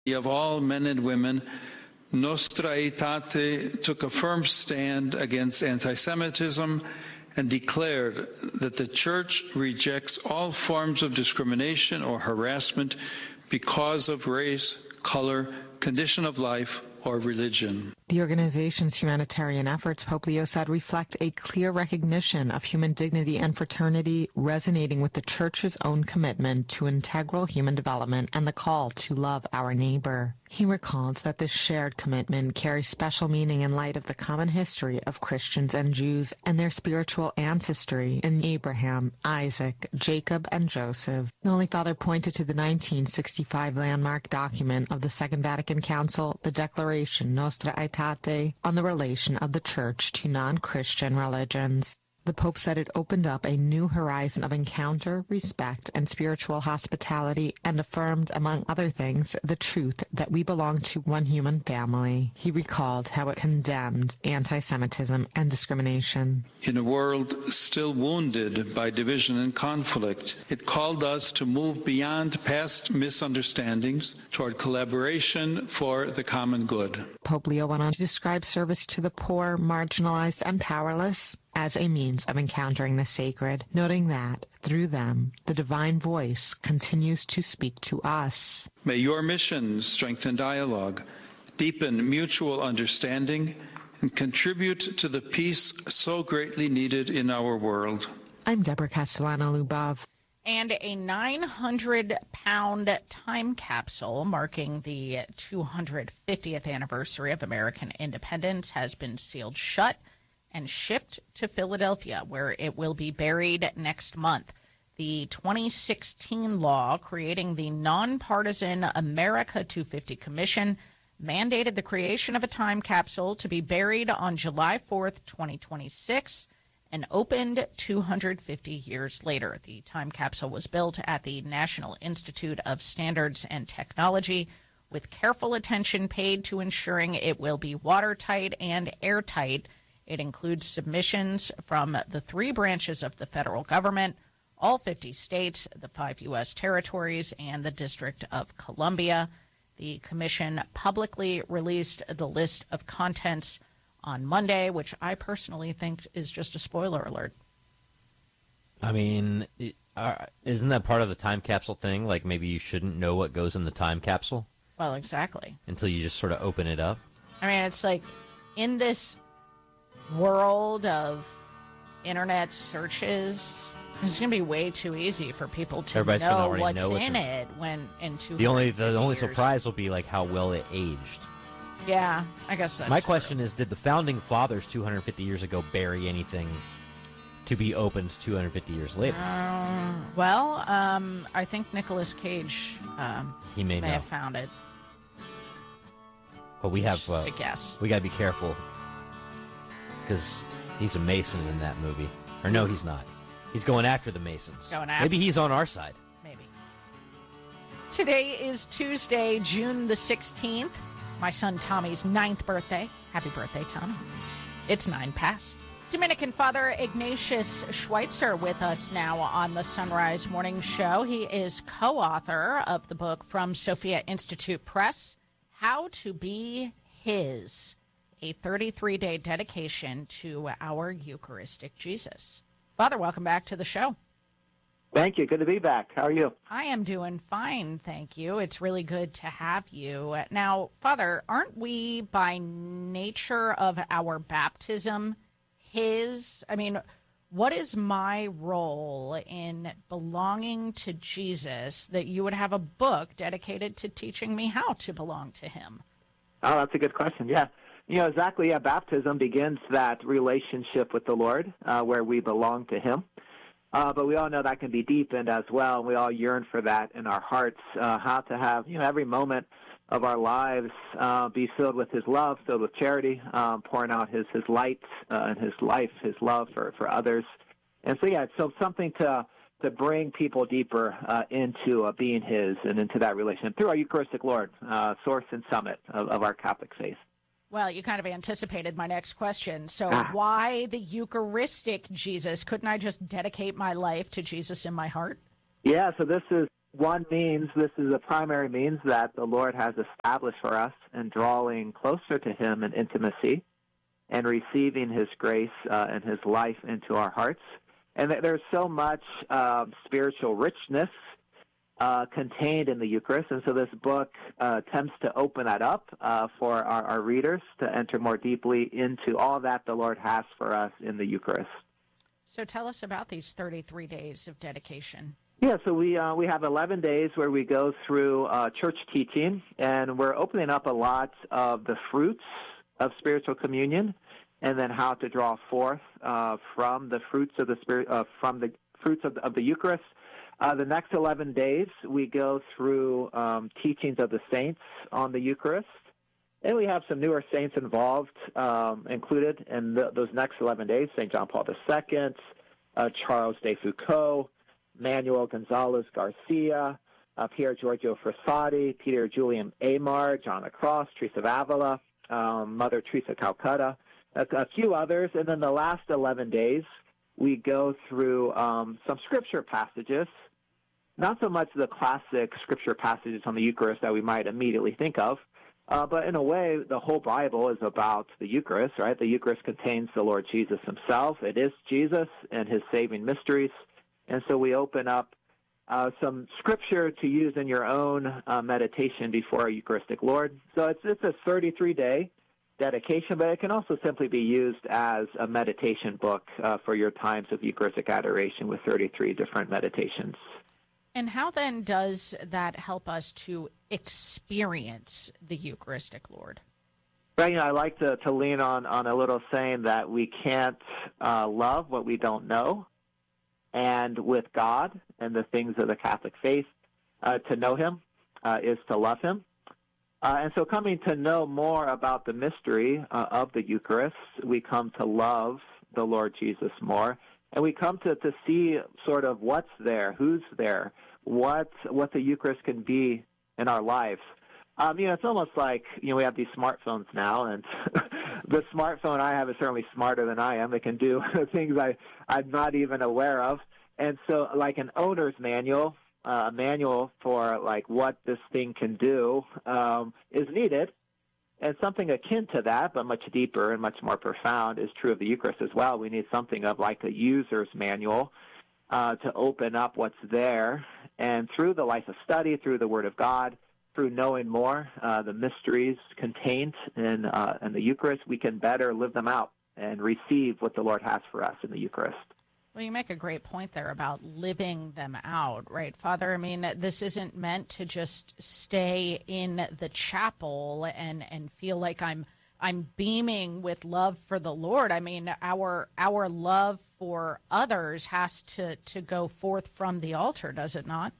of all men and women, Nostra Aetate took a firm stand against anti-Semitism and declared that the Church rejects all forms of discrimination or harassment because of race, color, condition of life, or religion. The organization's humanitarian efforts, Pope Leo said, reflect a clear recognition of human dignity and fraternity, resonating with the Church's own commitment to integral human development and the call to love our neighbor. He recalled that this shared commitment carries special meaning in light of the common history of Christians and Jews and their spiritual ancestry in Abraham, Isaac, Jacob, and Joseph. The Holy Father pointed to the 1965 landmark document of the Second Vatican Council, the Declaration Nostra Aetate, on the relation of the Church to non-Christian religions. The Pope said it opened up a new horizon of encounter, respect, and spiritual hospitality, and affirmed, among other things, the truth that we belong to one human family. He recalled how it condemned anti-Semitism and discrimination. In a world still wounded by division and conflict, it called us to move beyond past misunderstandings toward collaboration for the common good. Pope Leo went on to describe service to the poor, marginalized, and powerless as a means of encountering the sacred, noting that, through them, the divine voice continues to speak to us. May your mission strengthen dialogue, deepen mutual understanding, and contribute to the peace so greatly needed in our world. I'm Deborah Castellano-Lubov. And a 900-pound time capsule marking the 250th anniversary of American independence has been sealed shut and shipped to Philadelphia, where it will be buried next month. The 2016 law creating the nonpartisan America 250 Commission mandated the creation of a time capsule to be buried on July 4th, 2026, and opened 250 years later. The time capsule was built at the National Institute of Standards and Technology, with careful attention paid to ensuring it will be watertight and airtight. It includes submissions from the 3 branches of the federal government, all 50 states, the 5 U.S. territories, and the District of Columbia. The commission publicly released the list of contents on Monday, which I personally think is just a spoiler alert. I mean, isn't that part of the time capsule thing? Like, maybe you shouldn't know what goes in the time capsule? Well, exactly. Until you just sort of open it up? I mean, it's like, in this world of internet searches, it's going to be way too easy for people to know what's in it when in 200 The only surprise will be like how well it aged. Yeah, I guess that's My true. question is, did the founding fathers 250 years ago bury anything to be opened 250 years later? I think Nicolas Cage he may have found it. But we have just a guess. We got to be careful because he's a Mason in that movie. Or no, he's not. He's going after the Masons. Maybe he's on our side. Maybe. Today is Tuesday, June the 16th. My son Tommy's 9th birthday. Happy birthday, Tommy. It's 9 past. Dominican Father Ignatius Schweitzer with us now on the Sunrise Morning Show. He is co-author of the book from Sophia Institute Press, How to Be His, a 33-day dedication to our Eucharistic Jesus. Father, welcome back to the show. Thank you. Good to be back. How are you? I am doing fine, thank you. It's really good to have you. Now, Father, aren't we by nature of our baptism his? I mean, what is my role in belonging to Jesus that you would have a book dedicated to teaching me how to belong to him? Oh, that's a good question. Yeah. Exactly. Yeah, baptism begins that relationship with the Lord where we belong to him. But we all know that can be deepened as well, and we all yearn for that in our hearts, how to have, every moment of our lives be filled with his love, filled with charity, pouring out his light and his life, his love for others. And so, yeah, so something to bring people deeper into being his and into that relationship through our Eucharistic Lord, source and summit of our Catholic faith. Well, you kind of anticipated my next question. So why the Eucharistic Jesus? Couldn't I just dedicate my life to Jesus in my heart? Yeah, so this is one means, this is a primary means that the Lord has established for us in drawing closer to him in intimacy and receiving his grace and his life into our hearts. And there's so much spiritual richness contained in the Eucharist, and so this book attempts to open that up for our readers to enter more deeply into all that the Lord has for us in the Eucharist. So tell us about these 33 days of dedication. Yeah, so we have 11 days where we go through church teaching, and we're opening up a lot of the fruits of spiritual communion, and then how to draw forth from the fruits of the spirit, from the fruits of the Eucharist. The next 11 days, we go through teachings of the saints on the Eucharist, and we have some newer saints involved, included in those next 11 days: St. John Paul II, Charles de Foucault, Manuel Gonzalez Garcia, Pier Giorgio Frassati, Peter Julian Amar, John of Cross, Teresa of Avila, Mother Teresa of Calcutta, a few others. And then the last 11 days, we go through some scripture passages, not so much the classic scripture passages on the Eucharist that we might immediately think of, but in a way, the whole Bible is about the Eucharist, right? The Eucharist contains the Lord Jesus himself. It is Jesus and his saving mysteries. And so we open up some scripture to use in your own meditation before our Eucharistic Lord. So it's a 33-day dedication, but it can also simply be used as a meditation book for your times of Eucharistic adoration with 33 different meditations. And how then does that help us to experience the Eucharistic Lord? Right, I like to lean on a little saying that we can't love what we don't know. And with God and the things of the Catholic faith, to know him is to love him. And so coming to know more about the mystery of the Eucharist, we come to love the Lord Jesus more. And we come to see sort of what's there, who's there, what the Eucharist can be in our lives. It's almost like, we have these smartphones now, and the smartphone I have is certainly smarter than I am. It can do things I'm not even aware of. And so like an owner's manual, a manual for like what this thing can do is needed. And something akin to that, but much deeper and much more profound, is true of the Eucharist as well. We need something of like a user's manual to open up what's there. And through the life of study, through the Word of God, through knowing more the mysteries contained in the Eucharist, we can better live them out and receive what the Lord has for us in the Eucharist. Well, you make a great point there about living them out, right, Father? I mean, this isn't meant to just stay in the chapel and feel like I'm beaming with love for the Lord. I mean, our love for others has to go forth from the altar, does it not?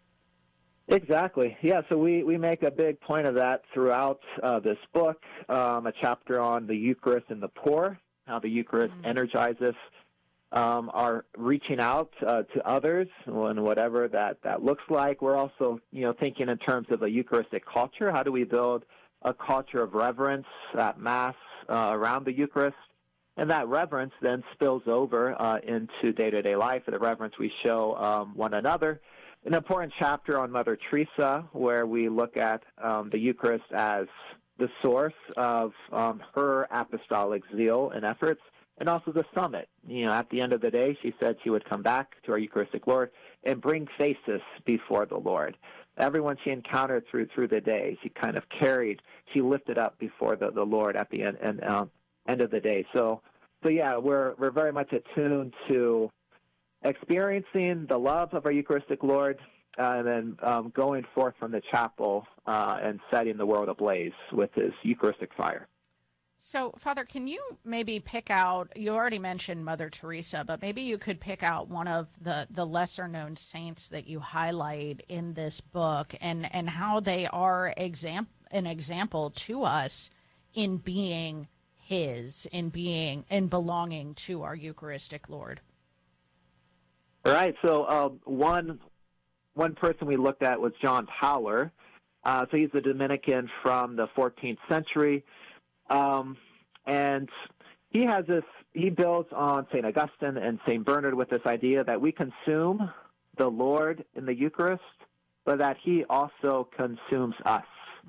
Exactly. Yeah, so we make a big point of that throughout this book, a chapter on the Eucharist and the poor, how the Eucharist energizes are reaching out to others and whatever that looks like. We're also, thinking in terms of a Eucharistic culture. How do we build a culture of reverence at Mass around the Eucharist? And that reverence then spills over into day-to-day life, the reverence we show one another. An important chapter on Mother Teresa, where we look at the Eucharist as the source of her apostolic zeal and efforts, and also the summit. At the end of the day, she said she would come back to our Eucharistic Lord and bring faces before the Lord. Everyone she encountered through the day, she kind of carried, she lifted up before the Lord at the end of the day. So yeah, we're very much attuned to experiencing the love of our Eucharistic Lord, and then going forth from the chapel and setting the world ablaze with his Eucharistic fire. So, Father, can you maybe pick out, you already mentioned Mother Teresa, but maybe you could pick out one of the lesser-known saints that you highlight in this book and how they are an example to us in being his, in belonging to our Eucharistic Lord. All right, so one person we looked at was John Tauler. So he's a Dominican from the 14th century. And he builds on St. Augustine and St. Bernard with this idea that we consume the Lord in the Eucharist but that he also consumes us.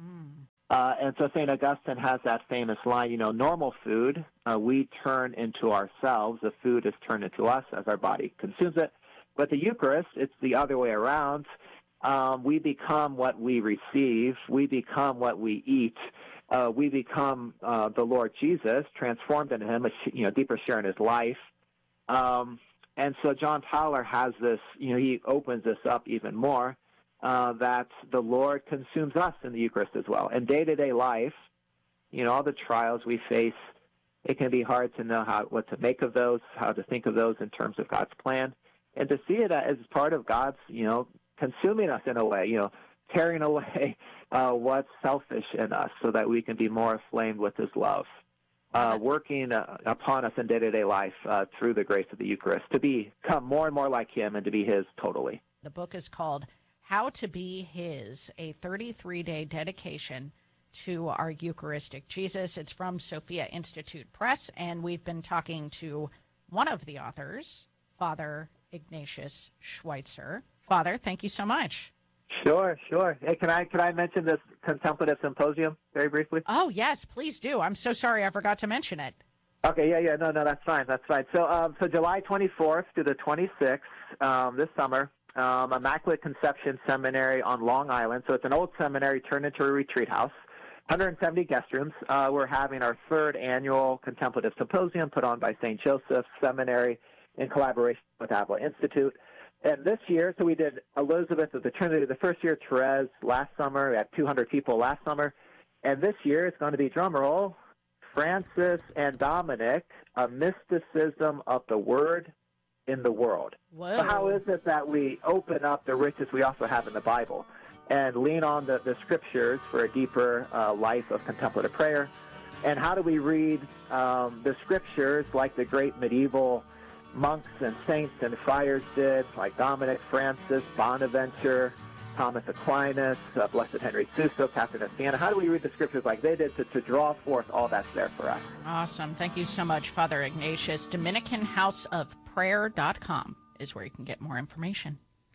And so St. Augustine has that famous line, normal food we turn into ourselves. The food is turned into us as our body consumes it. But the Eucharist, it's the other way around. We become what we receive. We become what we eat. We become the Lord Jesus, transformed into him, a deeper share in his life. And so John Tauler has this, he opens this up even more, that the Lord consumes us in the Eucharist as well. In day-to-day life, all the trials we face, it can be hard to know what to make of those, how to think of those in terms of God's plan, and to see it as part of God's, consuming us in a way, tearing away what's selfish in us so that we can be more aflamed with his love, working upon us in day-to-day life through the grace of the Eucharist to become more and more like him and to be his totally. The book is called How to Be His, a 33-day dedication to our Eucharistic Jesus. It's from Sophia Institute Press, and we've been talking to one of the authors, Father Ignatius Schweitzer. Father, thank you so much. Sure. Hey, can I mention this contemplative symposium very briefly? Oh, yes, please do. I'm so sorry I forgot to mention it. Okay, yeah, no, that's fine. So July 24th to the 26th this summer, Immaculate Conception Seminary on Long Island. So it's an old seminary turned into a retreat house, 170 guest rooms. We're having our third annual contemplative symposium put on by St. Joseph's Seminary in collaboration with Avila Institute. And this year, so we did Elizabeth of the Trinity the first year, Therese last summer. We had 200 people last summer. And this year it's going to be, drumroll, Francis and Dominic, A Mysticism of the Word in the World. Whoa. So how is it that we open up the riches we also have in the Bible and lean on the Scriptures for a deeper life of contemplative prayer? And how do we read the Scriptures like the great medieval monks and saints and friars did, like Dominic, Francis, Bonaventure, Thomas Aquinas, Blessed Henry Suso, Catherine of Siena? How do we read the Scriptures like they did to draw forth all that's there for us? Awesome. Thank you so much, Father Ignatius. DominicanHouseOfPrayer.com is where you can get more information.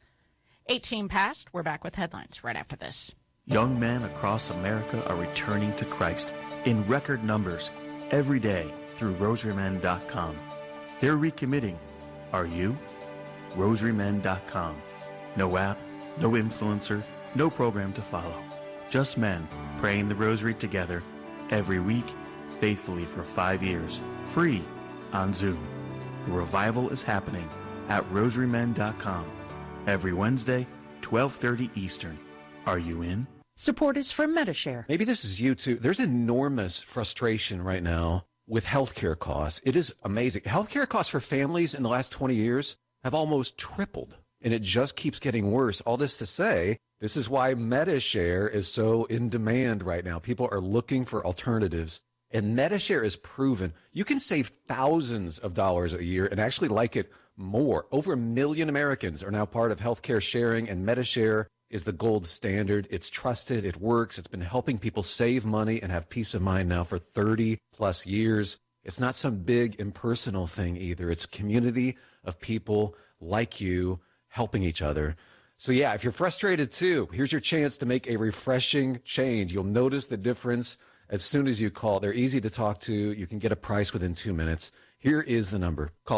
18 past. We're back with headlines right after this. Young men across America are returning to Christ in record numbers every day through RosaryMen.com. They're recommitting. Are you? RosaryMen.com. No app, no influencer, no program to follow. Just men praying the rosary together every week, faithfully for 5 years, free on Zoom. The revival is happening at RosaryMen.com every Wednesday, 12:30 Eastern. Are you in? Support is from Medi-Share. Maybe this is you too. There's enormous frustration right now with healthcare costs. It is amazing. Healthcare costs for families in the last 20 years have almost tripled, and it just keeps getting worse. All this to say, this is why Medi-Share is so in demand right now. People are looking for alternatives, and Medi-Share is proven you can save thousands of dollars a year and actually like it more. Over 1 million Americans are now part of healthcare sharing, and Medi-Share is the gold standard. It's trusted. It works. It's been helping people save money and have peace of mind now for 30 plus years. It's not some big impersonal thing either. It's a community of people like you helping each other. So yeah, if you're frustrated too, here's your chance to make a refreshing change. You'll notice the difference as soon as you call. They're easy to talk to. You can get a price within 2 minutes. Here is the number. Call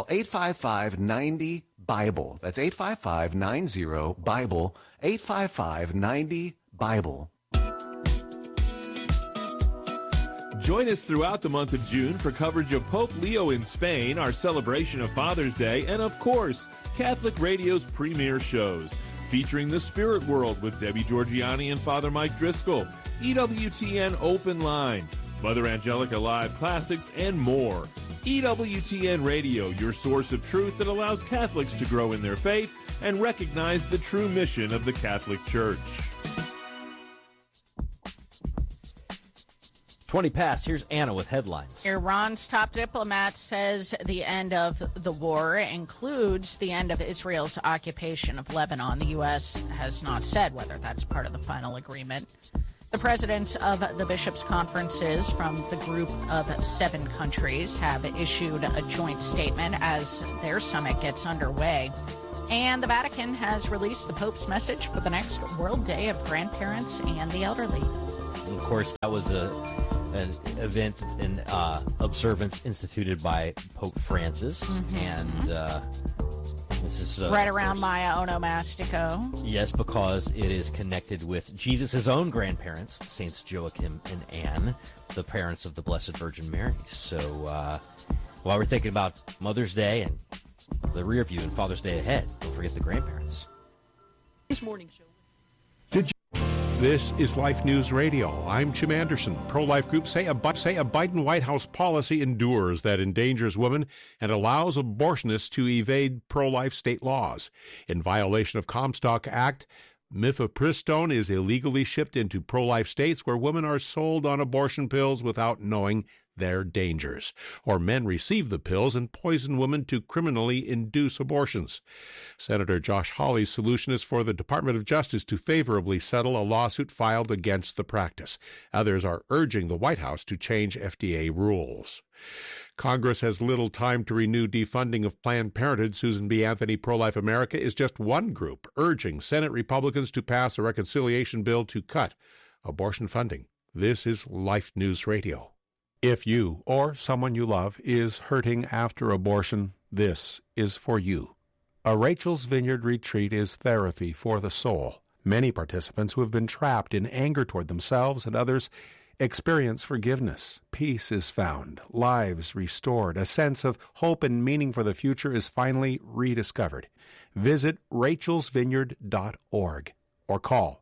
855-90-BIBLE. That's 855-90-BIBLE. 855-90-BIBLE. Join us throughout the month of June for coverage of Pope Leo in Spain, our celebration of Father's Day, and of course, Catholic Radio's premier shows, featuring The Spirit World with Debbie Georgianni and Father Mike Driscoll, EWTN Open Line, Mother Angelica Live Classics, and more. EWTN Radio, your source of truth that allows Catholics to grow in their faith and recognize the true mission of the Catholic Church. 20 past. Here's Anna with headlines. Iran's top diplomat says the end of the war includes the end of Israel's occupation of Lebanon. The U.S. has not said whether that's part of the final agreement. The presidents of the bishops' conferences from the group of 7 countries have issued a joint statement as their summit gets underway. And the Vatican has released the Pope's message for the next World Day of Grandparents and the Elderly. Of course, that was an event and observance instituted by Pope Francis, and this is right around Maya Onomastico. Yes, because it is connected with Jesus' own grandparents, Saints Joachim and Anne, the parents of the Blessed Virgin Mary. So while we're thinking about Mother's Day and the rear view and Father's Day ahead, don't forget the grandparents. This morning show. This is Life News Radio. I'm Jim Anderson. Pro-life groups say a Biden White House policy endures that endangers women and allows abortionists to evade pro-life state laws. In violation of Comstock Act, mifepristone is illegally shipped into pro-life states where women are sold on abortion pills without knowing their dangers, or men receive the pills and poison women to criminally induce abortions. Senator Josh Hawley's solution is for the Department of Justice to favorably settle a lawsuit filed against the practice. Others are urging the White House to change FDA rules. Congress has little time to renew defunding of Planned Parenthood. Susan B. Anthony, Pro-Life America, is just one group urging Senate Republicans to pass a reconciliation bill to cut abortion funding. This is Life News Radio. If you or someone you love is hurting after abortion, this is for you. A Rachel's Vineyard retreat is therapy for the soul. Many participants who have been trapped in anger toward themselves and others experience forgiveness. Peace is found, lives restored, a sense of hope and meaning for the future is finally rediscovered. Visit rachelsvineyard.org or call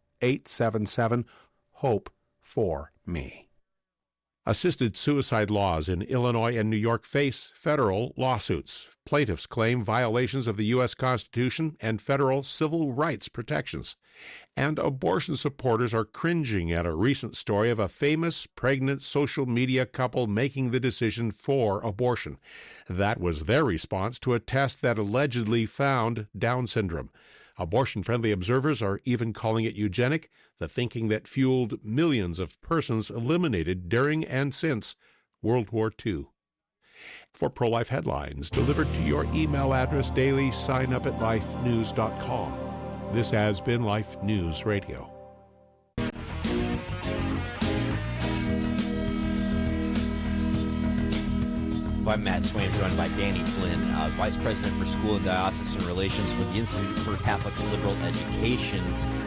877-HOPE-4-ME. Assisted suicide laws in Illinois and New York face federal lawsuits. Plaintiffs claim violations of the U.S. Constitution and federal civil rights protections. And abortion supporters are cringing at a recent story of a famous pregnant social media couple making the decision for abortion. That was their response to a test that allegedly found Down syndrome. Abortion-friendly observers are even calling it eugenic, the thinking that fueled millions of persons eliminated during and since World War II. For pro-life headlines delivered to your email address daily, sign up at lifenews.com. This has been Life News Radio. I'm Matt Swain, joined by Danny Flynn, Vice President for School and Diocesan Relations for the Institute for Catholic Liberal Education.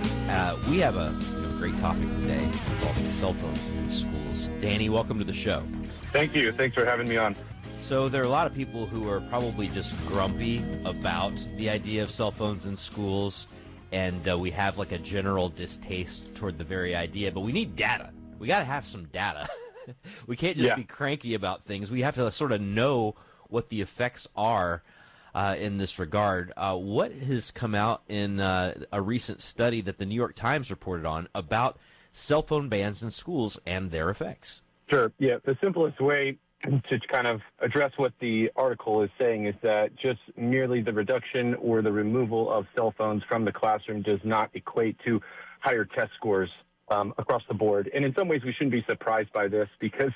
We have a great topic today involving cell phones in schools. Danny, welcome to the show. Thank you. Thanks for having me on. So there are a lot of people who are probably just grumpy about the idea of cell phones in schools, and we have like a general distaste toward the very idea, but we need data. We got to have some data. We can't just be cranky about things. We have to sort of know what the effects are in this regard. What has come out in a recent study that the New York Times reported on about cell phone bans in schools and their effects? Sure. Yeah, the simplest way to kind of address what the article is saying is that just merely the reduction or the removal of cell phones from the classroom does not equate to higher test scores across the board. And in some ways, we shouldn't be surprised by this because,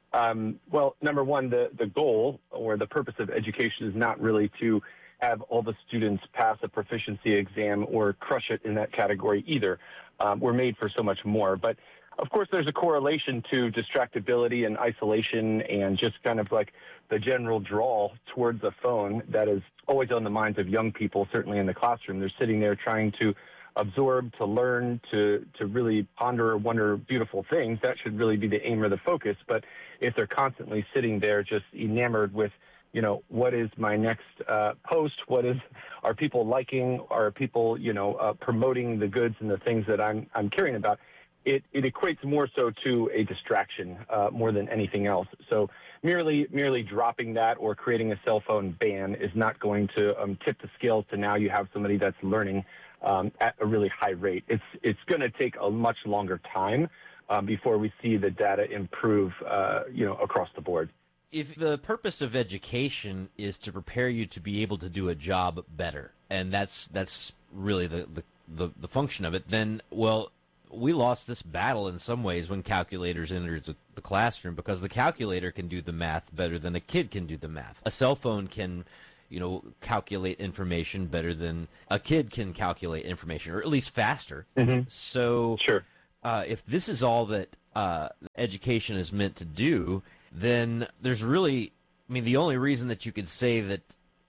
well, number one, the goal or the purpose of education is not really to have all the students pass a proficiency exam or crush it in that category either. We're made for so much more. But, of course, there's a correlation to distractibility and isolation and just kind of like the general draw towards a phone that is always on the minds of young people, certainly in the classroom. They're sitting there trying to absorb, to learn, to really ponder or wonder beautiful things. That should really be the aim or the focus. But if they're constantly sitting there just enamored with, what is my next post? Are people liking? Are people, promoting the goods and the things that I'm caring about? It equates more so to a distraction more than anything else. So merely dropping that or creating a cell phone ban is not going to tip the scales to now you have somebody that's learning at a really high rate. It's going to take a much longer time before we see the data improve, across the board. If the purpose of education is to prepare you to be able to do a job better, and that's really the function of it, then, well, we lost this battle in some ways when calculators entered the classroom because the calculator can do the math better than a kid can do the math. A cell phone can calculate information better than a kid can calculate information, or at least faster. So sure. If this is all that education is meant to do, then there's really, the only reason that you could say that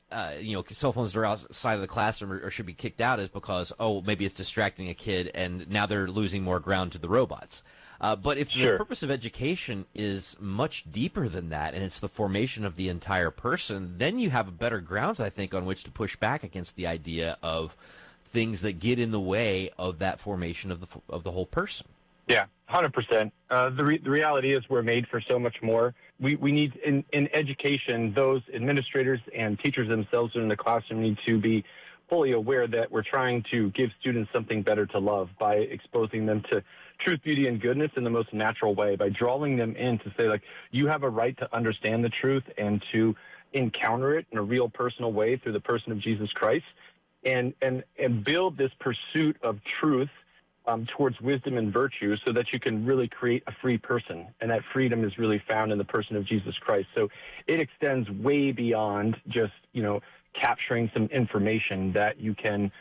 cell phones are outside of the classroom or should be kicked out is because, maybe it's distracting a kid and now they're losing more ground to the robots. But if the purpose of education is much deeper than that, and it's the formation of the entire person, then you have better grounds, I think, on which to push back against the idea of things that get in the way of that formation of the whole person. Yeah, 100%. The reality is we're made for so much more. We need, in education, those administrators and teachers themselves in the classroom need to be fully aware that we're trying to give students something better to love by exposing them to truth, beauty, and goodness in the most natural way, by drawing them in to say, like, you have a right to understand the truth and to encounter it in a real personal way through the person of Jesus Christ, and build this pursuit of truth towards wisdom and virtue so that you can really create a free person. And that freedom is really found in the person of Jesus Christ. So it extends way beyond just, capturing some information that you can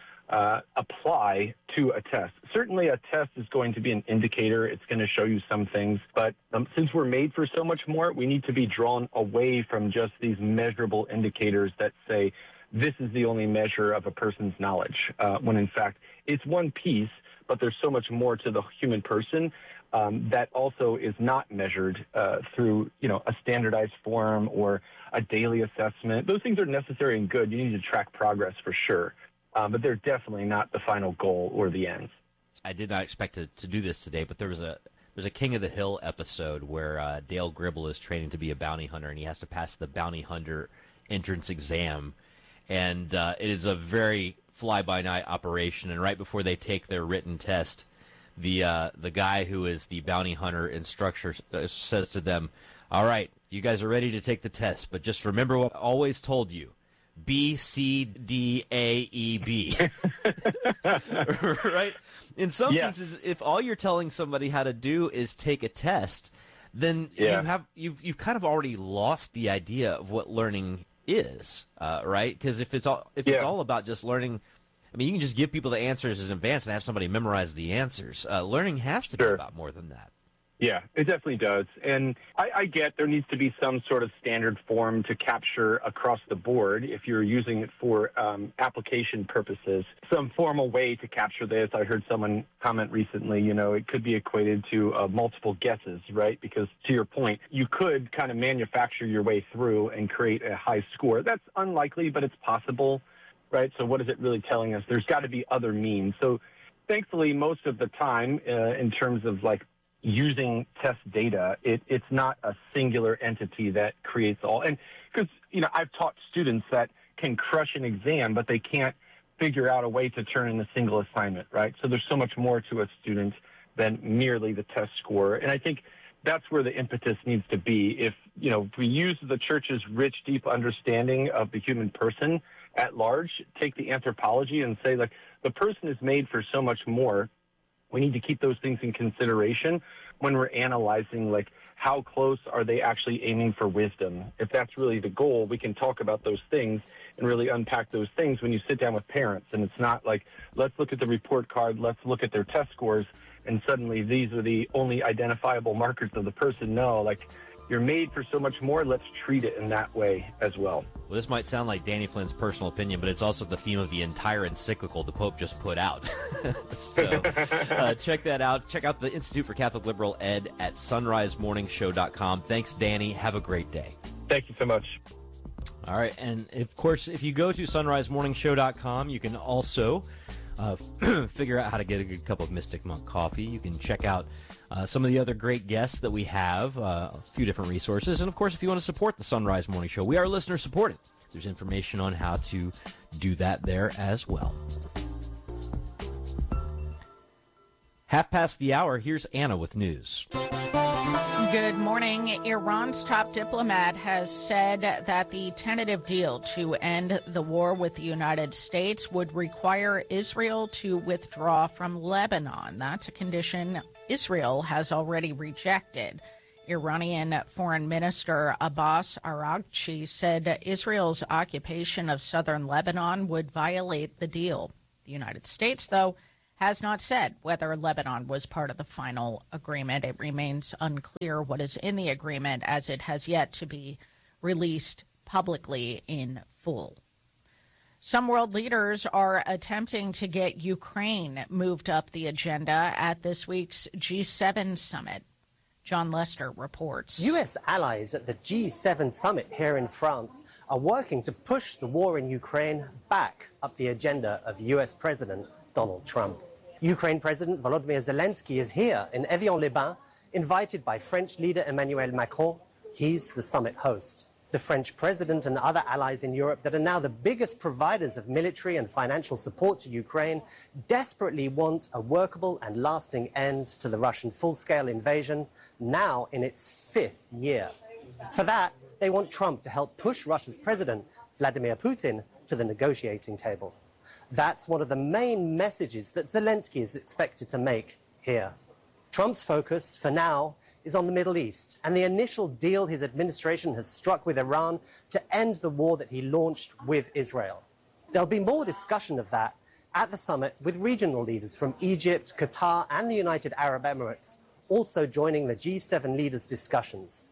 apply to a test. Certainly a test is going to be an indicator. It's going to show you some things. But since we're made for so much more, we need to be drawn away from just these measurable indicators that say this is the only measure of a person's knowledge, when in fact it's one piece, but there's so much more to the human person that also is not measured through, a standardized form or a daily assessment. Those things are necessary and good. You need to track progress for sure, but they're definitely not the final goal or the end. I did not expect to do this today, but there's a King of the Hill episode where Dale Gribble is training to be a bounty hunter, and he has to pass the bounty hunter entrance exam, and it is a very fly-by-night operation. And right before they take their written test, the guy who is the bounty hunter instructor says to them, "All right, you guys are ready to take the test, but just remember what I always told you: B, C, D, A, E, B." Right? In some senses, if all you're telling somebody how to do is take a test, then you've kind of already lost the idea of what learning is, right? Because if it's all about just learning, you can just give people the answers in advance and have somebody memorize the answers. Learning has to be about more than that. Yeah, it definitely does. And I get there needs to be some sort of standard form to capture across the board if you're using it for application purposes, some formal way to capture this. I heard someone comment recently, it could be equated to multiple guesses, right? Because to your point, you could kind of manufacture your way through and create a high score. That's unlikely, but it's possible, right? So what is it really telling us? There's got to be other means. So thankfully, most of the time, in terms of using test data, it's not a singular entity that creates all. And because, I've taught students that can crush an exam, but they can't figure out a way to turn in a single assignment, right? So there's so much more to a student than merely the test score. And I think that's where the impetus needs to be. If we use the church's rich, deep understanding of the human person at large, take the anthropology and say, the person is made for so much more. We need to keep those things in consideration when we're analyzing, how close are they actually aiming for wisdom? If that's really the goal, we can talk about those things and really unpack those things when you sit down with parents. And it's not let's look at the report card, let's look at their test scores, and suddenly these are the only identifiable markers of the person. No, you're made for so much more. Let's treat it in that way as well. Well, this might sound like Danny Flynn's personal opinion, but it's also the theme of the entire encyclical the Pope just put out. So check that out. Check out the Institute for Catholic Liberal Ed at sunrisemorningshow.com. Thanks, Danny. Have a great day. Thank you so much. All right. And, of course, if you go to sunrisemorningshow.com, you can also figure out how to get a good cup of Mystic Monk coffee. You can check out some of the other great guests that we have, a few different resources. And, of course, if you want to support the Sunrise Morning Show, we are listener-supported. There's information on how to do that there as well. 1:30. Here's Anna with news. Good morning. Iran's top diplomat has said that the tentative deal to end the war with the United States would require Israel to withdraw from Lebanon. That's a condition Israel has already rejected. Iranian Foreign Minister Abbas Araghchi said Israel's occupation of southern Lebanon would violate the deal. The United States, though, has not said whether Lebanon was part of the final agreement. It remains unclear what is in the agreement, as it has yet to be released publicly in full. Some world leaders are attempting to get Ukraine moved up the agenda at this week's G7 summit. John Lester reports. U.S. allies at the G7 summit here in France are working to push the war in Ukraine back up the agenda of U.S. President Donald Trump. Ukraine President Volodymyr Zelensky is here in Evian-les-Bains, invited by French leader Emmanuel Macron. He's the summit host. The French president and other allies in Europe that are now the biggest providers of military and financial support to Ukraine desperately want a workable and lasting end to the Russian full-scale invasion, now in its 5th year. For that, they want Trump to help push Russia's president, Vladimir Putin, to the negotiating table. That's one of the main messages that Zelensky is expected to make here. Trump's focus, for now, is on the Middle East and the initial deal his administration has struck with Iran to end the war that he launched with Israel. There'll be more discussion of that at the summit, with regional leaders from Egypt, Qatar and the United Arab Emirates also joining the G7 leaders' discussions.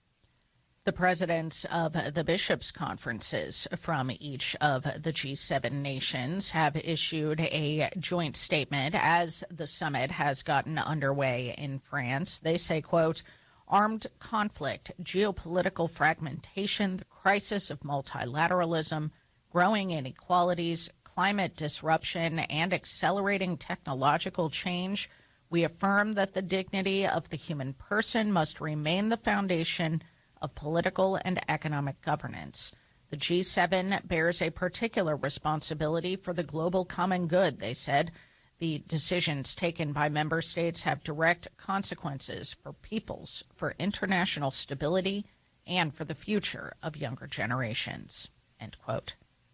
The presidents of the bishops' conferences from each of the G7 nations have issued a joint statement as the summit has gotten underway in France. They say, quote, armed conflict, geopolitical fragmentation, the crisis of multilateralism, growing inequalities, climate disruption, and accelerating technological change. We affirm that the dignity of the human person must remain the foundation of political and economic governance. The G7 bears a particular responsibility for the global common good, they said. The decisions taken by member states have direct consequences for peoples, for international stability, and for the future of younger generations, end quote.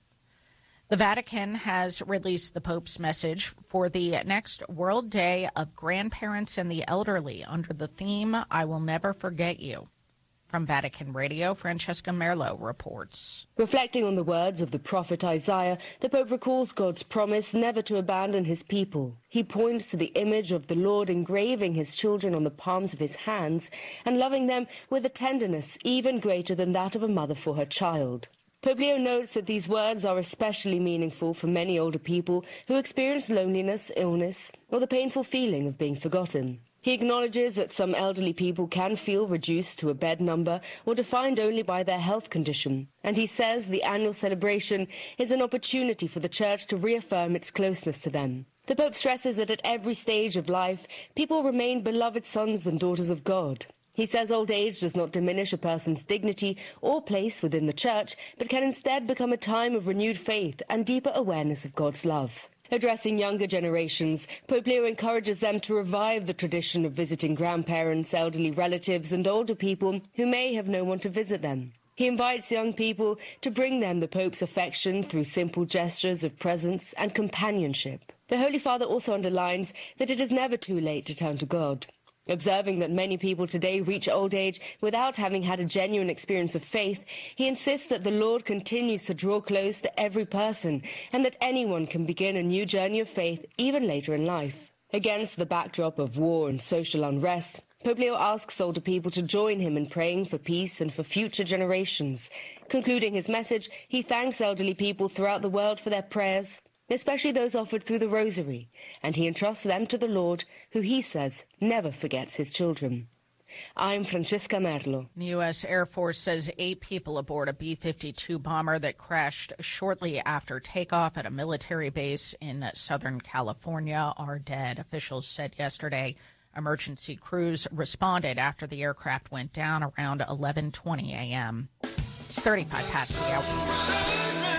The Vatican has released the Pope's message for the next World Day of Grandparents and the Elderly under the theme, I Will Never Forget You. From Vatican Radio, Francesca Merlo reports. Reflecting on the words of the prophet Isaiah, the Pope recalls God's promise never to abandon his people. He points to the image of the Lord engraving his children on the palms of his hands and loving them with a tenderness even greater than that of a mother for her child. Pope Leo notes that these words are especially meaningful for many older people who experience loneliness, illness, or the painful feeling of being forgotten. He acknowledges that some elderly people can feel reduced to a bed number or defined only by their health condition, and he says the annual celebration is an opportunity for the Church to reaffirm its closeness to them. The Pope stresses that at every stage of life, people remain beloved sons and daughters of God. He says old age does not diminish a person's dignity or place within the Church, but can instead become a time of renewed faith and deeper awareness of God's love. Addressing younger generations, Pope Leo encourages them to revive the tradition of visiting grandparents, elderly relatives and older people who may have no one to visit them. He invites young people to bring them the Pope's affection through simple gestures of presence and companionship. The Holy Father also underlines that it is never too late to turn to God. Observing that many people today reach old age without having had a genuine experience of faith, he insists that the Lord continues to draw close to every person and that anyone can begin a new journey of faith even later in life. Against the backdrop of war and social unrest, Pope Leo asks older people to join him in praying for peace and for future generations. Concluding his message, he thanks elderly people throughout the world for their prayers, especially those offered through the Rosary, and he entrusts them to the Lord, who he says never forgets his children. I'm Francesca Merlo. The U.S. Air Force says 8 people aboard a B-52 bomber that crashed shortly after takeoff at a military base in Southern California are dead. Officials said yesterday emergency crews responded after the aircraft went down around 11:20 a.m. It's 35 past the hour.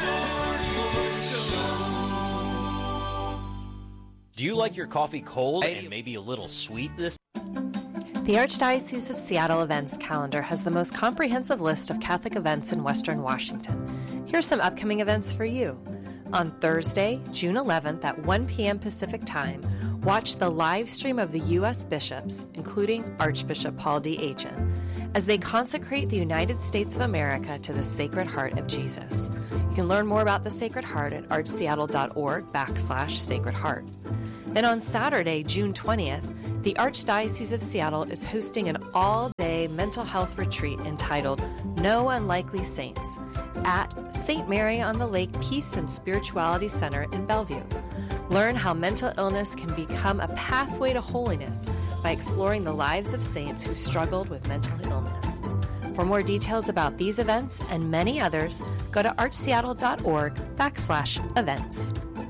Do you like your coffee cold and maybe a little sweet this? The Archdiocese of Seattle events calendar has the most comprehensive list of Catholic events in Western Washington. Here are some upcoming events for you. On Thursday, June 11th at 1 p.m. Pacific Time, Watch the live stream of the U.S. bishops, including Archbishop Paul D. Achen, as they consecrate the United States of America to the Sacred Heart of Jesus. You can learn more about the Sacred Heart at archseattle.org/Sacred Heart. Then on Saturday, June 20th, the Archdiocese of Seattle is hosting an all-day mental health retreat entitled No Unlikely Saints at St. Mary on the Lake Peace and Spirituality Center in Bellevue. Learn how mental illness can become a pathway to holiness by exploring the lives of saints who struggled with mental illness. For more details about these events and many others, go to archseattle.org/events.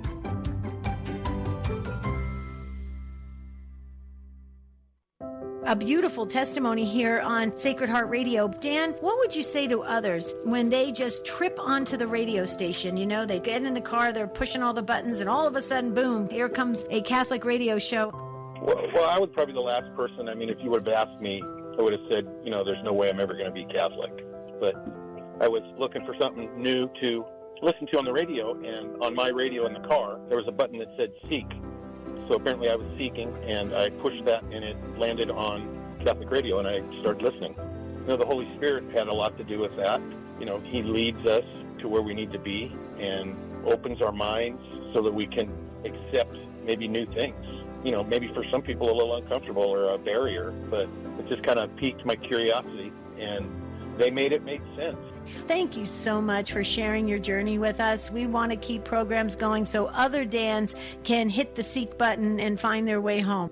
A beautiful testimony here on Sacred Heart Radio. Dan, what would you say to others when they just trip onto the radio station? You know, they get in the car, they're pushing all the buttons, and all of a sudden, boom, here comes a Catholic radio show. Well, I was probably the last person. I mean, if you would have asked me, I would have said, you know, there's no way I'm ever going to be Catholic. But I was looking for something new to listen to on the radio, and on my radio in the car, there was a button that said Seek. So apparently I was seeking, and I pushed that, and it landed on Catholic radio, and I started listening. You know, the Holy Spirit had a lot to do with that. You know, He leads us to where we need to be and opens our minds so that we can accept maybe new things. You know, maybe for some people a little uncomfortable or a barrier, but it just kind of piqued my curiosity, and they made it make sense. Thank you so much for sharing your journey with us. We want to keep programs going so other Dans can hit the seek button and find their way home.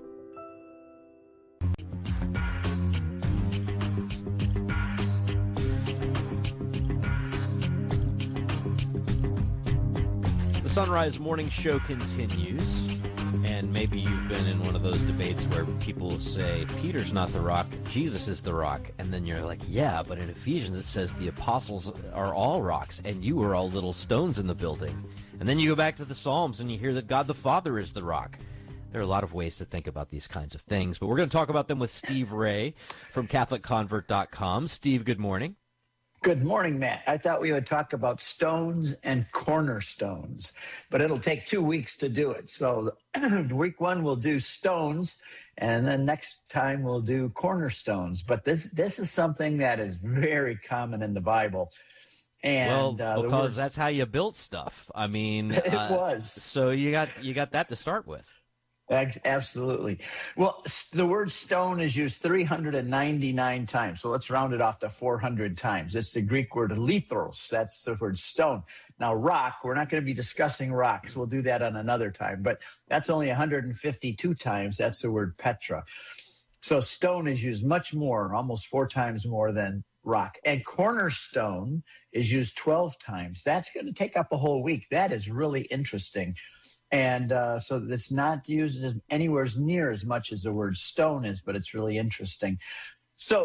The Sunrise Morning Show continues. And maybe you've been in one of those debates where people say, Peter's not the rock, Jesus is the rock. And then you're like, yeah, but in Ephesians it says the apostles are all rocks, and you were all little stones in the building. And then you go back to the Psalms and you hear that God the Father is the rock. There are a lot of ways to think about these kinds of things, but we're going to talk about them with Steve Ray from CatholicConvert.com. Steve, good morning. Good morning, Matt. I thought we would talk about stones and cornerstones, but it'll take 2 weeks to do it. So week one, we'll do stones, and then next time we'll do cornerstones. But this is something that is very common in the Bible. And because that's how you built stuff. I mean, it was. So you got that to start with. Absolutely. Well, the word stone is used 399 times. So let's round it off to 400 times. It's the Greek word lithros. That's the word stone. Now, rock, we're not going to be discussing rocks. We'll do that on another time. But that's only 152 times. That's the word petra. So stone is used much more, almost 4 times more than rock. And cornerstone is used 12 times. That's going to take up a whole week. That is really interesting. And so it's not used anywhere near as much as the word stone is, but it's really interesting. So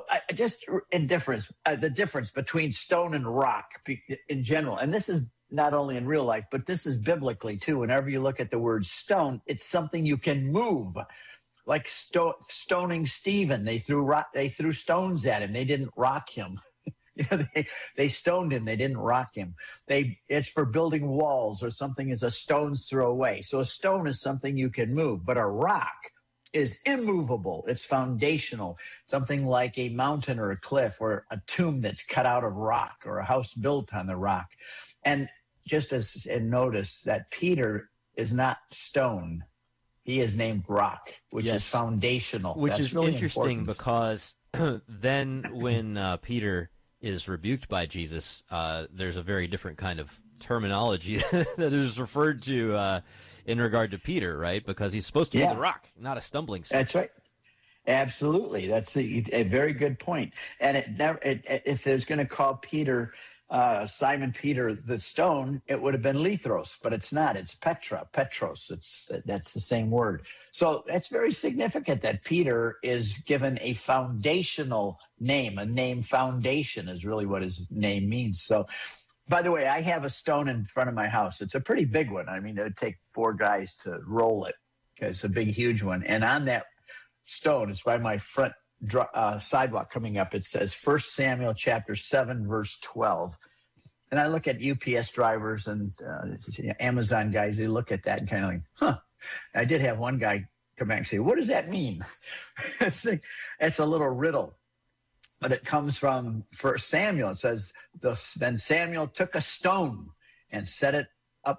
the difference between stone and rock in general, and this is not only in real life, but this is biblically too. Whenever you look at the word stone, it's something you can move. Like stoning Stephen, they threw stones at him. They didn't rock him. They stoned him. They didn't rock him. It's for building walls, or something is a stone's throw away. So a stone is something you can move, but a rock is immovable. It's foundational, something like a mountain or a cliff or a tomb that's cut out of rock or a house built on the rock. And notice that Peter is not stone. He is named rock, which is foundational. Which is really interesting important. Because then when Peter is rebuked by Jesus, there's a very different kind of terminology that is referred to in regard to Peter, right? Because he's supposed to be the rock, not a stumbling stone. That's right. Absolutely. That's a very good point. And if there's going to call Peter, Simon Peter, the stone, it would have been lithros, but it's not. It's Petra, Petros. That's the same word. So it's very significant that Peter is given a foundational name. A name foundation is really what his name means. So, by the way, I have a stone in front of my house. It's a pretty big one. I mean, it would take 4 guys to roll it. It's a big, huge one. And on that stone, it's by my front sidewalk coming up, it says 1 Samuel chapter 7, verse 12. And I look at UPS drivers and Amazon guys, they look at that and kind of like, huh. I did have one guy come back and say, what does that mean? It's a little riddle. But it comes from 1 Samuel. It says, then Samuel took a stone and set it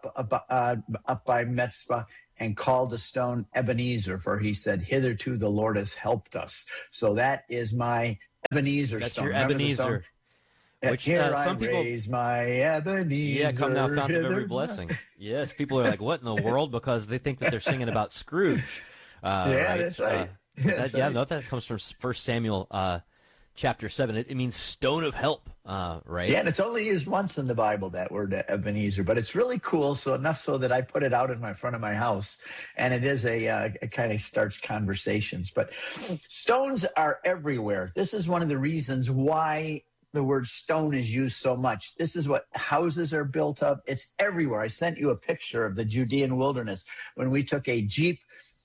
up by Mizpah and called the stone Ebenezer, for he said, hitherto the Lord has helped us. So that is my Ebenezer That's stone. Your Ebenezer. Which Here some people raise my Ebenezer. Yeah, come now, fount of every blessing. Yes, people are like, what in the world? Because they think that they're singing about Scrooge. Right? That's right. That comes from 1 Samuel chapter 7. It means stone of help, right? Yeah, and it's only used once in the Bible, that word Ebenezer. But it's really cool, so enough so that I put it out in my front of my house. And it is it kind of starts conversations. But stones are everywhere. This is one of the reasons why the word stone is used so much. This is what houses are built of. It's everywhere. I sent you a picture of the Judean wilderness when we took a Jeep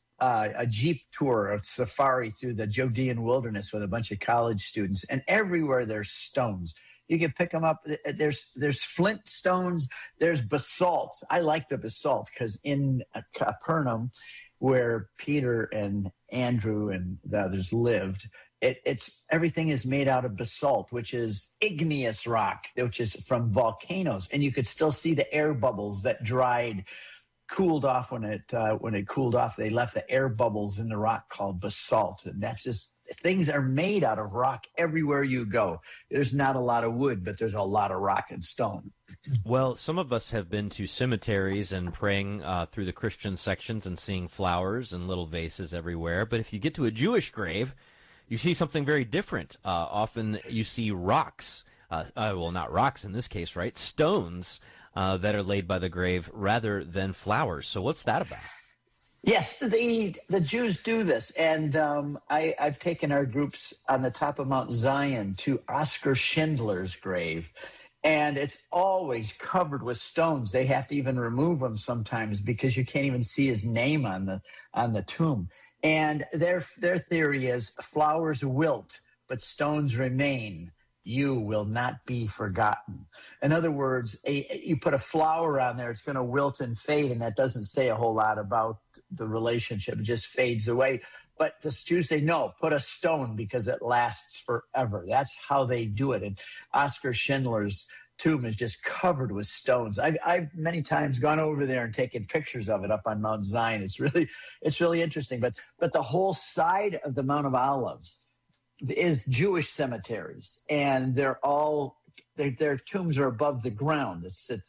tour, a safari through the Judean wilderness with a bunch of college students, and everywhere there's stones. You can pick them up. There's flint stones. There's basalt. I like the basalt because in Capernaum, where Peter and Andrew and the others lived, it's everything is made out of basalt, which is igneous rock, which is from volcanoes, and you could still see the air bubbles that cooled off when it cooled off. They left the air bubbles in the rock called basalt, and that's just things are made out of rock everywhere you go. There's not a lot of wood, but there's a lot of rock and stone. Well, some of us have been to cemeteries and praying through the Christian sections and seeing flowers and little vases everywhere. But if you get to a Jewish grave, you see something very different. Often you see rocks. Well, not rocks in this case, right? Stones that are laid by the grave rather than flowers. So what's that about? Yes, the Jews do this. And I've taken our groups on the top of Mount Zion to Oskar Schindler's grave. And it's always covered with stones. They have to even remove them sometimes because you can't even see his name on the tomb. And their theory is flowers wilt, but stones remain. You will not be forgotten. In other words, you put a flower on there, it's going to wilt and fade, and that doesn't say a whole lot about the relationship. It just fades away. But the Jews say, no, put a stone because it lasts forever. That's how they do it. And Oskar Schindler's tomb is just covered with stones. I've many times gone over there and taken pictures of it up on Mount Zion. It's really interesting. But the whole side of the Mount of Olives is Jewish cemeteries, and their tombs are above the ground.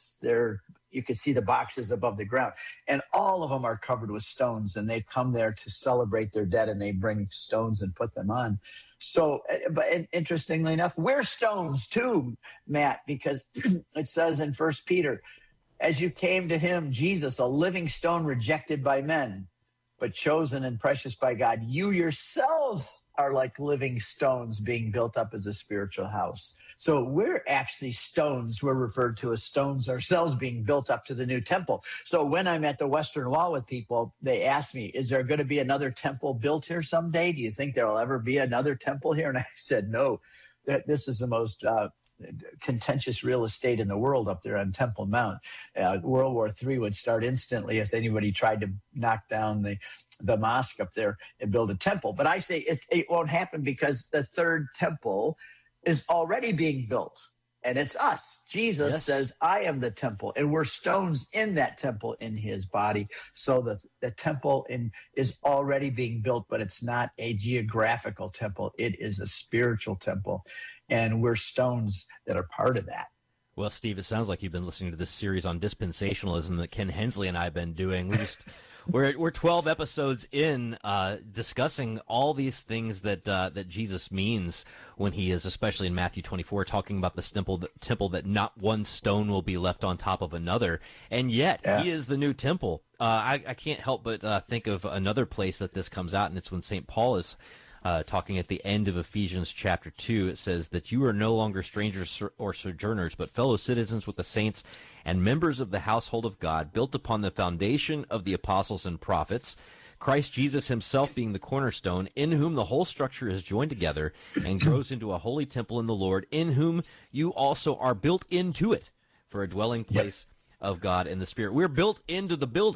You can see the boxes above the ground, and all of them are covered with stones, and they come there to celebrate their dead, and they bring stones and put them on. So, but interestingly enough, we're stones too, Matt, because it says in 1 Peter, as you came to him, Jesus, a living stone rejected by men, but chosen and precious by God, you yourselves are like living stones being built up as a spiritual house. So we're actually stones. We're referred to as stones ourselves being built up to the new temple. So when I'm at the Western Wall with people, they ask me, is there going to be another temple built here someday? Do you think there will ever be another temple here? And I said, no, that this is the most contentious real estate in the world up there on Temple Mount. World War III would start instantly if anybody tried to knock down the mosque up there and build a temple. But I say it won't happen because the third temple is already being built. And it's us. Jesus says, I am the temple. And we're stones in that temple in his body. So the temple is already being built, but it's not a geographical temple. It is a spiritual temple. And we're stones that are part of that. Well, Steve, it sounds like you've been listening to this series on dispensationalism that Ken Hensley and I have been doing. We're 12 episodes in, discussing all these things that Jesus means when he is, especially in Matthew 24, talking about the temple that not one stone will be left on top of another, and yet he is the new temple. I can't help but think of another place that this comes out, and it's when St. Paul is talking at the end of Ephesians chapter 2. It says that you are no longer strangers or sojourners, but fellow citizens with the saints and members of the household of God, built upon the foundation of the apostles and prophets, Christ Jesus himself being the cornerstone, in whom the whole structure is joined together and grows into a holy temple in the Lord, in whom you also are built into it for a dwelling place of God in the Spirit. We're built into the building.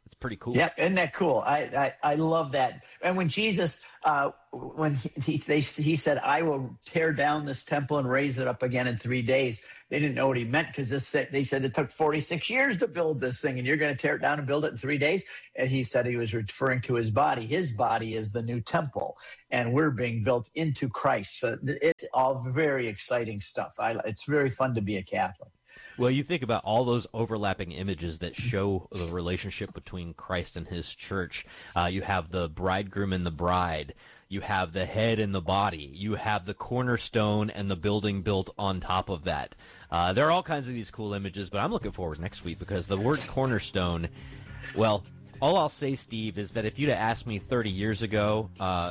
It's pretty cool. Yeah, isn't that cool? I love that. And when Jesus, when he said, "I will tear down this temple and raise it up again in 3 days," they didn't know what he meant, because they said it took 46 years to build this thing, and you're going to tear it down and build it in 3 days. And he said he was referring to his body. His body is the new temple, and we're being built into Christ. So it's all very exciting stuff. It's very fun to be a Catholic. Well, you think about all those overlapping images that show the relationship between Christ and his church. You have the bridegroom and the bride. You have the head and the body. You have the cornerstone and the building built on top of that. There are all kinds of these cool images, but I'm looking forward next week, because the word cornerstone, well, all I'll say, Steve, is that if you'd have asked me 30 years ago,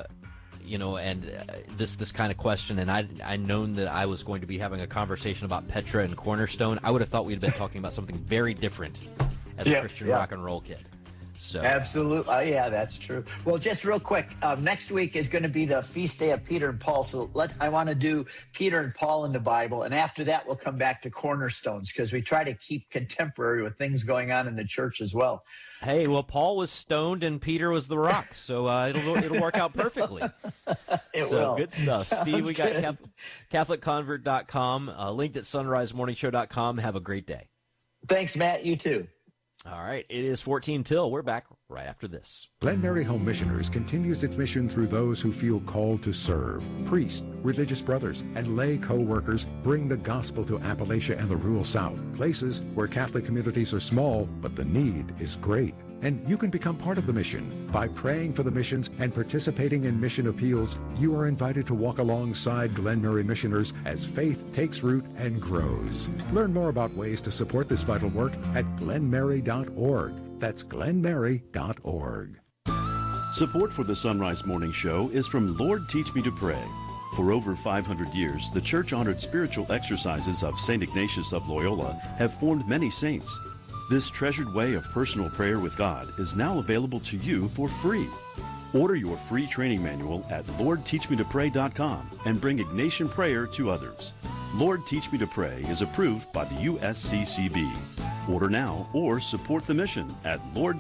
this kind of question, and I'd known that I was going to be having a conversation about Petra and Cornerstone, I would have thought we'd been talking about something very different as a Christian rock and roll kid. So Absolutely. Yeah, that's true. Well, just real quick, next week is going to be the feast day of Peter and Paul. So I want to do Peter and Paul in the Bible. And after that, we'll come back to cornerstones, because we try to keep contemporary with things going on in the church as well. Hey, well, Paul was stoned and Peter was the rock, so it'll work out perfectly. It will. Good stuff. Steve, we got CatholicConvert.com, linked at SunriseMorningShow.com. Have a great day. Thanks, Matt. You too. All right, it is 14 till. We're back right after this. Glen Mary Home Missioners continues its mission through those who feel called to serve. Priests, religious brothers, and lay co-workers bring the gospel to Appalachia and the rural South, places where Catholic communities are small, but the need is great. And you can become part of the mission. By praying for the missions and participating in mission appeals, you are invited to walk alongside Glen Mary missioners as faith takes root and grows. Learn more about ways to support this vital work at glenmary.org. That's glenmary.org. Support for the Sunrise Morning Show is from Lord Teach Me to Pray. For over 500 years, the church-honored spiritual exercises of St. Ignatius of Loyola have formed many saints. This treasured way of personal prayer with God is now available to you for free. Order your free training manual at LordTeachMeToPray.com and bring Ignatian prayer to others. Lord Teach Me to Pray is approved by the USCCB. Order now or support the mission at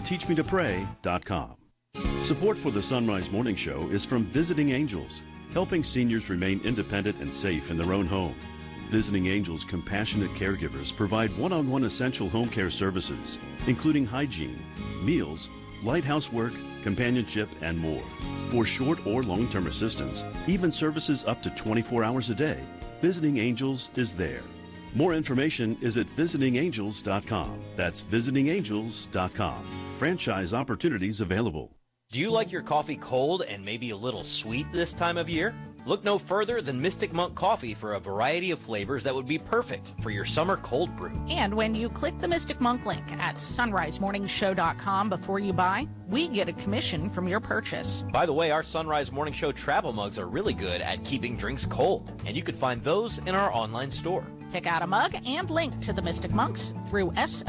LordTeachMeToPray.com. Support for the Sunrise Morning Show is from Visiting Angels, helping seniors remain independent and safe in their own home. Visiting Angels compassionate caregivers provide one-on-one essential home care services, including hygiene, meals, light housework, companionship, and more. For short or long-term assistance, even services up to 24 hours a day, Visiting Angels is there. More information is at visitingangels.com. That's visitingangels.com. Franchise opportunities available. Do you like your coffee cold and maybe a little sweet this time of year? Look no further than Mystic Monk Coffee for a variety of flavors that would be perfect for your summer cold brew. And when you click the Mystic Monk link at sunrisemorningshow.com before you buy, we get a commission from your purchase. By the way, our Sunrise Morning Show travel mugs are really good at keeping drinks cold, and you can find those in our online store. Pick out a mug and link to the Mystic Monks through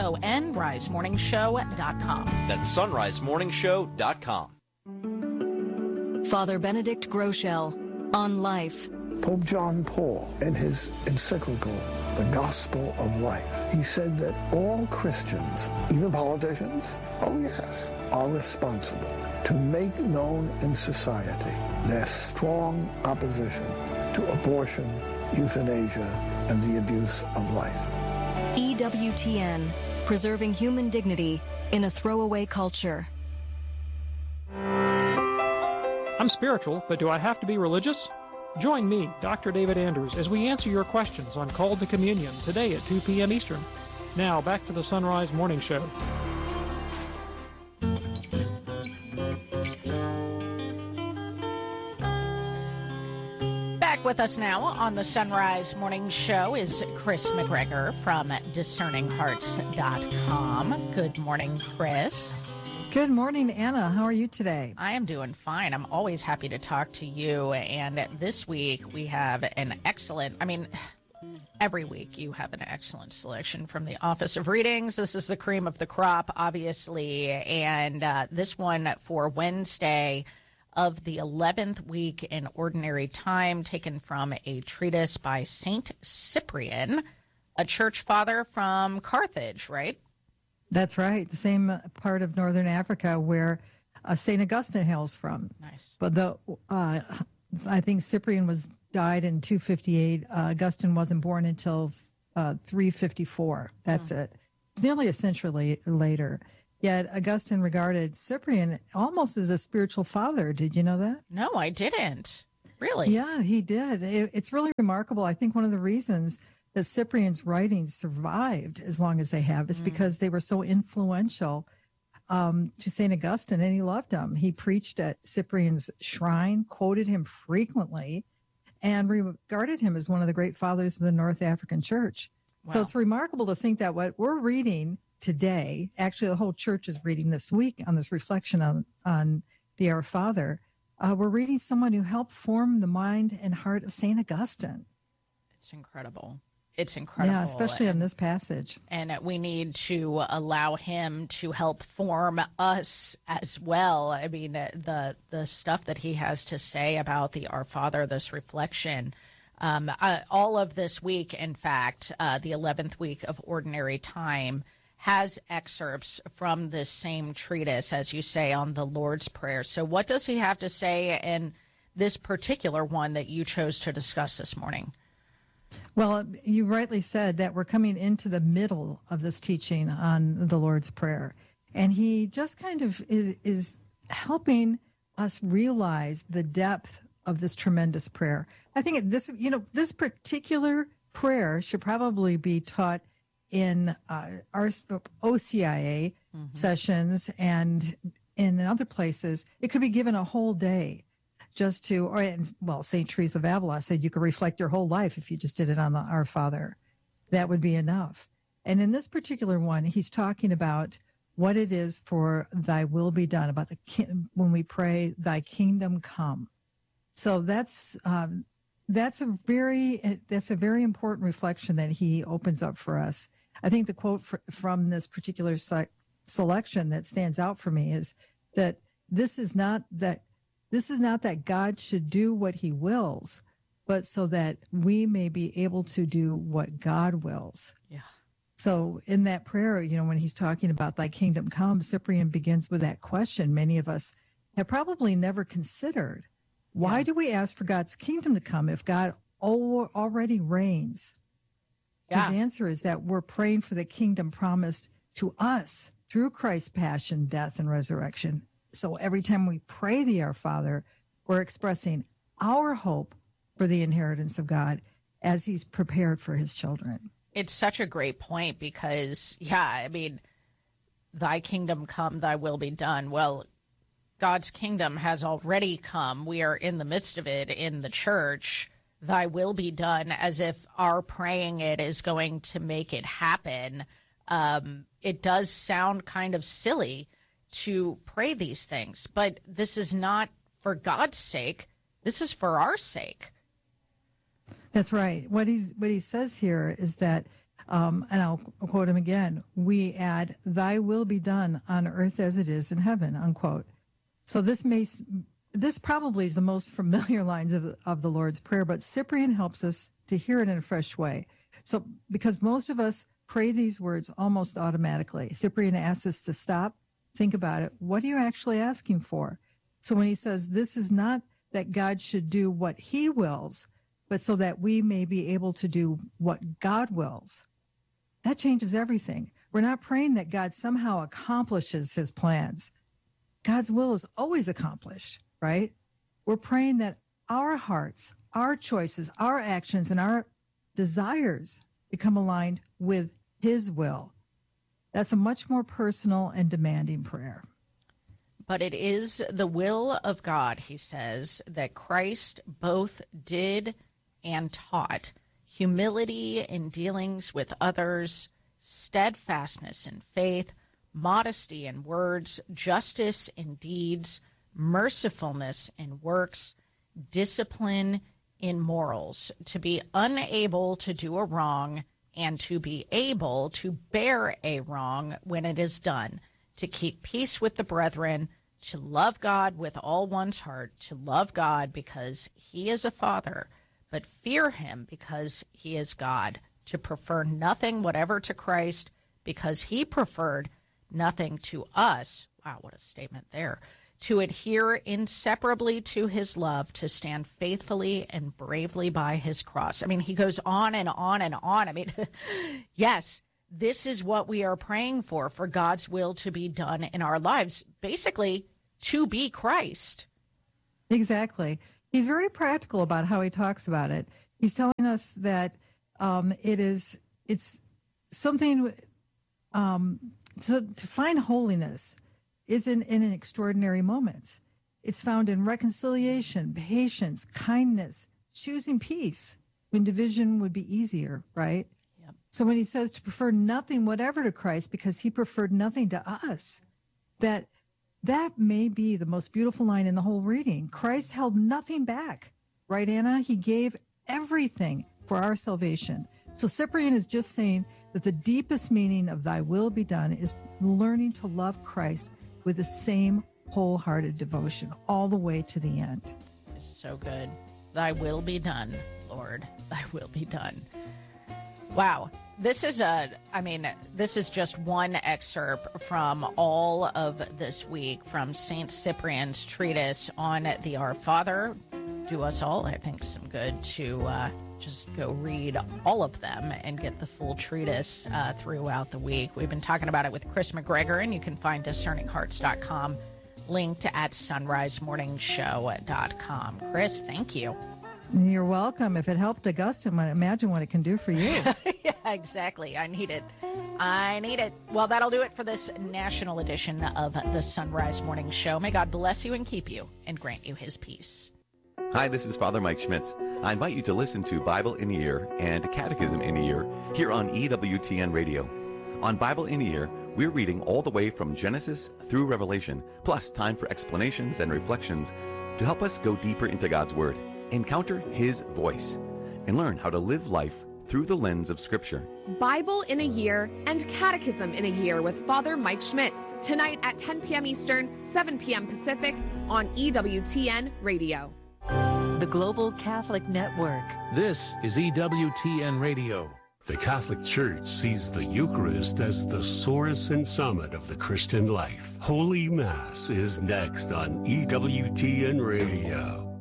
sunrisemorningshow.com. That's sunrisemorningshow.com. Father Benedict Groeschel on life. Pope John Paul, in his encyclical, The Gospel of Life, he said that all Christians, even politicians, oh yes, are responsible to make known in society their strong opposition to abortion, euthanasia, and the abuse of life. EWTN, preserving human dignity in a throwaway culture. I'm spiritual, but do I have to be religious? Join me, Dr. David Andrews, as we answer your questions on Called to Communion today at 2 p.m. Eastern. Now, back to the Sunrise Morning Show. Back with us now on the Sunrise Morning Show is Chris McGregor from DiscerningHearts.com. Good morning, Chris. Good morning, Anna. How are you today? I am doing fine. I'm always happy to talk to you. And this week we have an excellent, every week you have an excellent selection from the Office of Readings. This is the cream of the crop, obviously. And this one for Wednesday of the 11th week in Ordinary Time, taken from a treatise by Saint Cyprian, a church father from Carthage, right? That's right. The same part of northern Africa where St. Augustine hails from. Nice. But I think Cyprian died in 258. Augustine wasn't born until 354. That's it. It's nearly a century later. Yet Augustine regarded Cyprian almost as a spiritual father. Did you know that? No, I didn't. Really? Yeah, he did. It's really remarkable. I think one of the reasons that Cyprian's writings survived as long as they have is because they were so influential to St. Augustine, and he loved him. He preached at Cyprian's shrine, quoted him frequently, and regarded him as one of the great fathers of the North African Church. Wow. So it's remarkable to think that what we're reading today, actually the whole church is reading this week on this reflection on the Our Father, we're reading someone who helped form the mind and heart of St. Augustine. It's incredible. It's incredible. Yeah, especially in this passage. And we need to allow him to help form us as well. I mean, the stuff that he has to say about the Our Father, this reflection, all of this week, in fact, the 11th week of Ordinary Time, has excerpts from this same treatise, as you say, on the Lord's Prayer. So what does he have to say in this particular one that you chose to discuss this morning? Well, you rightly said that we're coming into the middle of this teaching on the Lord's Prayer. And he just kind of is helping us realize the depth of this tremendous prayer. I think this particular prayer should probably be taught in our OCIA sessions and in other places. It could be given a whole day just to, St. Teresa of Avila said you could reflect your whole life if you just did it on the Our Father. That would be enough. And in this particular one, he's talking about what it is for thy will be done, about when we pray, thy kingdom come. So that's a very important reflection that he opens up for us. I think the quote from this particular selection that stands out for me is that this is not that God should do what he wills, but so that we may be able to do what God wills. Yeah. So in that prayer, when he's talking about thy kingdom come, Cyprian begins with that question many of us have probably never considered. Why do we ask for God's kingdom to come if God already reigns? Yeah. His answer is that we're praying for the kingdom promised to us through Christ's passion, death, and resurrection. So every time we pray the Our Father, we're expressing our hope for the inheritance of God as he's prepared for his children. It's such a great point because, thy kingdom come, thy will be done. Well, God's kingdom has already come. We are in the midst of it in the church. Thy will be done, as if our praying it is going to make it happen. It does sound kind of silly to pray these things, but this is not for God's sake. This is for our sake. That's right. What he says here is that, and I'll quote him again, we add, thy will be done on earth as it is in heaven, unquote. So this probably is the most familiar lines of the Lord's Prayer, but Cyprian helps us to hear it in a fresh way. So because most of us pray these words almost automatically, Cyprian asks us to stop, think about it. What are you actually asking for? So when he says this is not that God should do what he wills, but so that we may be able to do what God wills, that changes everything. We're not praying that God somehow accomplishes his plans. God's will is always accomplished, right? We're praying that our hearts, our choices, our actions, and our desires become aligned with his will. That's a much more personal and demanding prayer. But it is the will of God, he says, that Christ both did and taught humility in dealings with others, steadfastness in faith, modesty in words, justice in deeds, mercifulness in works, discipline in morals, to be unable to do a wrong and to be able to bear a wrong when it is done, to keep peace with the brethren, to love God with all one's heart, to love God because he is a father, but fear him because he is God, to prefer nothing whatever to Christ because he preferred nothing to us. Wow, what a statement there. To adhere inseparably to his love, to stand faithfully and bravely by his cross. I mean, he goes on and on and on. I mean, yes, this is what we are praying for God's will to be done in our lives, basically to be Christ. Exactly. He's very practical about how he talks about it. He's telling us that it's something to find holiness isn't in an extraordinary moments. It's found in reconciliation, patience, kindness, choosing peace when division would be easier, right? Yep. So when he says to prefer nothing whatever to Christ because he preferred nothing to us, that may be the most beautiful line in the whole reading. Christ held nothing back, right, Anna? He gave everything for our salvation. So Cyprian is just saying that the deepest meaning of thy will be done is learning to love Christ with the same wholehearted devotion all the way to the end. It's so good. Thy will be done, Lord. Thy will be done. Wow. This is just one excerpt from all of this week from St. Cyprian's treatise on the Our Father. Do us all, I think, some good to just go read all of them and get the full treatise throughout the week. We've been talking about it with Chris McGregor, and you can find discerninghearts.com linked at sunrisemorningshow.com. Chris, thank you. You're welcome. If it helped Augustine, imagine what it can do for you. Yeah, exactly. I need it. Well, that'll do it for this national edition of the Sunrise Morning Show. May God bless you and keep you and grant you his peace. Hi, this is Father Mike Schmitz. I invite you to listen to Bible in a Year and Catechism in a Year here on EWTN Radio. On Bible in a Year, we're reading all the way from Genesis through Revelation, plus time for explanations and reflections to help us go deeper into God's Word, encounter His voice, and learn how to live life through the lens of Scripture. Bible in a Year and Catechism in a Year with Father Mike Schmitz, tonight at 10 p.m. Eastern, 7 p.m. Pacific on EWTN Radio. The Global Catholic Network. This is EWTN Radio. The Catholic Church sees the Eucharist as the source and summit of the Christian life. Holy Mass is next on EWTN Radio.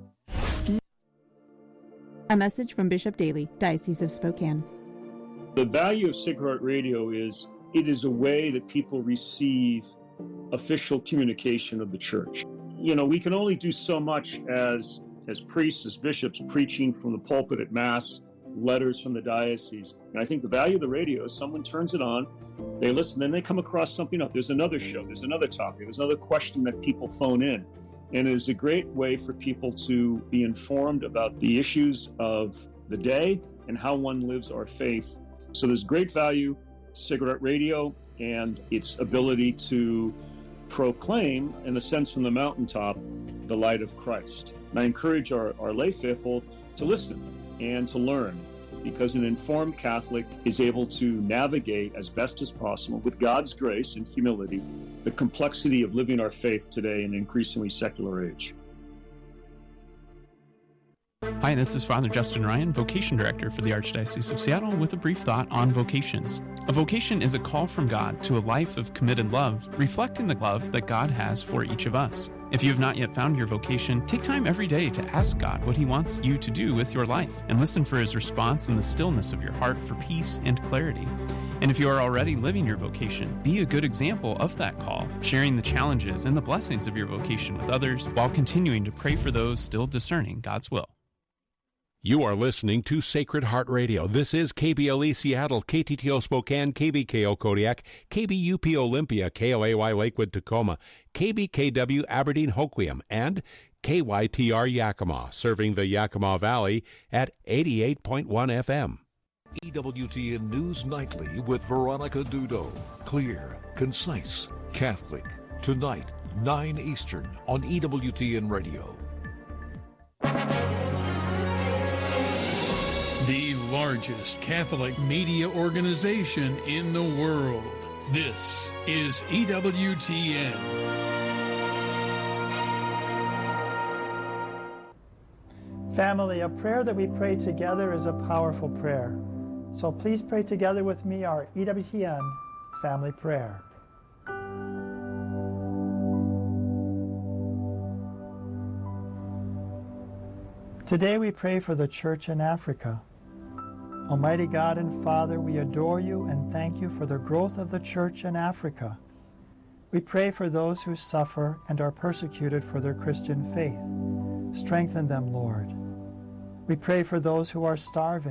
A message from Bishop Daly, Diocese of Spokane. The value of Sacred Heart Radio is it is a way that people receive official communication of the Church. You know, we can only do so much as priests, as bishops, preaching from the pulpit at Mass, letters from the diocese. And I think the value of the radio is someone turns it on, they listen, then they come across something else. There's another show, there's another topic, there's another question that people phone in. And it is a great way for people to be informed about the issues of the day and how one lives our faith. So there's great value, Sacred Heart Radio, and its ability to proclaim, in a sense from the mountaintop, the light of Christ. And I encourage our lay faithful to listen and to learn, because an informed Catholic is able to navigate as best as possible, with God's grace and humility, the complexity of living our faith today in an increasingly secular age. Hi, this is Father Justin Ryan, Vocation Director for the Archdiocese of Seattle, with a brief thought on vocations. A vocation is a call from God to a life of committed love, reflecting the love that God has for each of us. If you have not yet found your vocation, take time every day to ask God what He wants you to do with your life, and listen for His response in the stillness of your heart for peace and clarity. And if you are already living your vocation, be a good example of that call, sharing the challenges and the blessings of your vocation with others, while continuing to pray for those still discerning God's will. You are listening to Sacred Heart Radio. This is KBLE Seattle, KTTO Spokane, KBKO Kodiak, KBUP Olympia, KLAY Lakewood Tacoma, KBKW Aberdeen Hoquiam, and KYTR Yakima, serving the Yakima Valley at 88.1 FM. EWTN News Nightly with Veronica Dudo. Clear, concise, Catholic. Tonight, 9 Eastern on EWTN Radio. The largest Catholic media organization in the world. This is EWTN. Family, a prayer that we pray together is a powerful prayer. So please pray together with me our EWTN family prayer. Today we pray for the church in Africa. Almighty God and Father, we adore you and thank you for the growth of the church in Africa. We pray for those who suffer and are persecuted for their Christian faith. Strengthen them, Lord. We pray for those who are starving.